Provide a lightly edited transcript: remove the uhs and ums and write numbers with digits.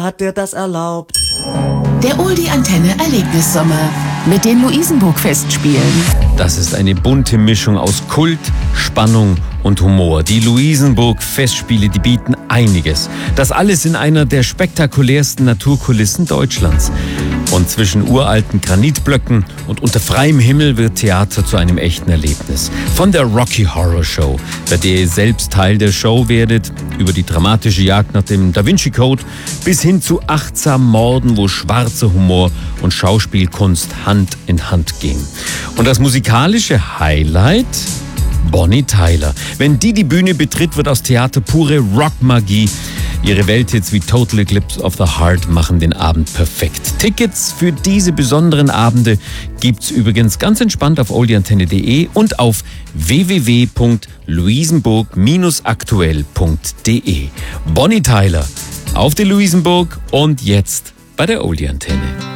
hat dir das erlaubt? Der Oldie Antenne Erlebnissommer mit den Luisenburg-Festspielen. Das ist eine bunte Mischung aus Kult, Spannung und Humor. Die Luisenburg-Festspiele, die bieten einiges. Das alles in einer der spektakulärsten Naturkulissen Deutschlands. Und zwischen uralten Granitblöcken und unter freiem Himmel wird Theater zu einem echten Erlebnis. Von der Rocky Horror Show, bei der ihr selbst Teil der Show werdet, über die dramatische Jagd nach dem Da Vinci Code bis hin zu achtsamen Morden, wo schwarzer Humor und Schauspielkunst Hand in Hand gehen. Und das musikalische Highlight? Bonnie Tyler. Wenn die Bühne betritt, wird aus Theater pure Rockmagie. Ihre Welthits wie Total Eclipse of the Heart machen den Abend perfekt. Tickets für diese besonderen Abende gibt's übrigens ganz entspannt auf oldieantenne.de und auf www.luisenburg-aktuell.de. Bonnie Tyler auf der Luisenburg und jetzt bei der Oldie Antenne.